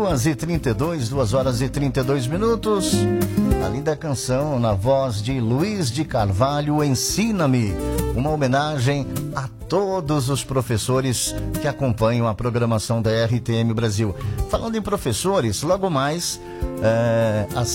2h32, 2h32. A linda canção na voz de Luiz de Carvalho, Ensina-me. Uma homenagem a todos os professores que acompanham a programação da RTM Brasil. Falando em professores, logo mais às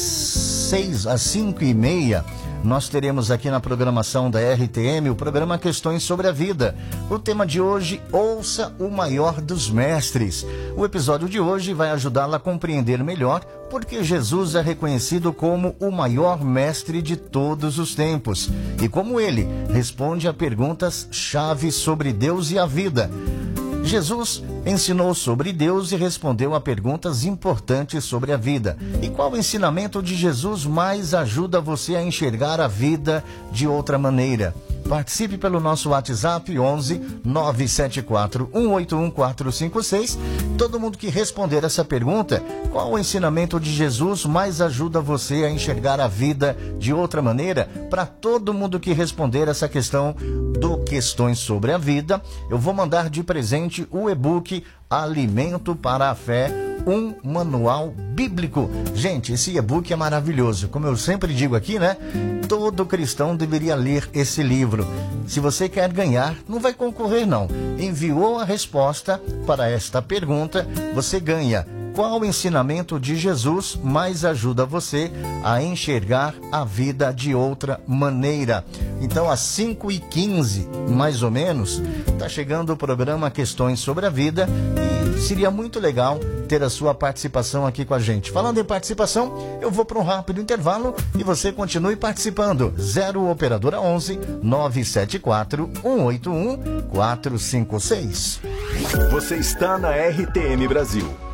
5h30, nós teremos aqui na programação da RTM o programa Questões sobre a Vida. O tema de hoje, ouça o maior dos mestres. O episódio de hoje vai ajudá-la a compreender melhor porque Jesus é reconhecido como o maior mestre de todos os tempos e como ele responde a perguntas-chave sobre Deus e a vida. Jesus ensinou sobre Deus e respondeu a perguntas importantes sobre a vida. E qual ensinamento de Jesus mais ajuda você a enxergar a vida de outra maneira? Participe pelo nosso WhatsApp 11 974 181 456. Todo mundo que responder essa pergunta, qual o ensinamento de Jesus mais ajuda você a enxergar a vida de outra maneira? Para todo mundo que responder essa questão do Questões sobre a Vida, eu vou mandar de presente o e-book Alimento para a Fé, um manual bíblico. Gente, esse e-book é maravilhoso. Como eu sempre digo aqui, né? Todo cristão deveria ler esse livro. Se você quer ganhar, não vai concorrer não. Enviou a resposta para esta pergunta, você ganha. Qual ensinamento de Jesus mais ajuda você a enxergar a vida de outra maneira? Então, às 5h15, mais ou menos, está chegando o programa Questões sobre a Vida e seria muito legal ter a sua participação aqui com a gente. Falando em participação, eu vou para um rápido intervalo e você continue participando. 0 Operadora 11 974 181 456. Você está na RTM Brasil.